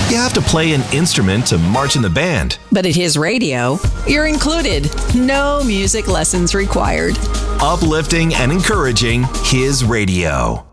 You have to play an instrument to march in the band. But at his radio, you're included. No music lessons required. Uplifting and encouraging his radio.